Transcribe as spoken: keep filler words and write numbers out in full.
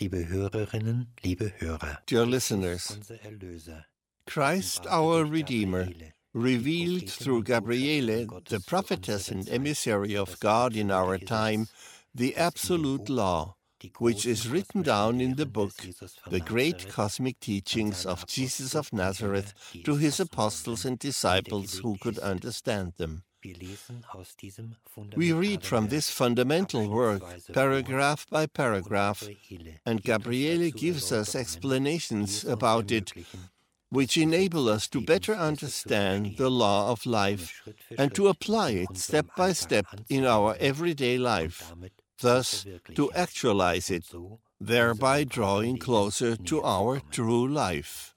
Liebe Hörerinnen, liebe Hörer, dear listeners, Christ our Redeemer revealed through Gabriele, the prophetess and emissary of God in our time, the absolute law, which is written down in the book, the great cosmic teachings of Jesus of Nazareth to his apostles and disciples who could understand them. We read from this fundamental work, paragraph by paragraph, and Gabriele gives us explanations about it, which enable us to better understand the law of life and to apply it step by step in our everyday life, thus to actualize it, thereby drawing closer to our true life.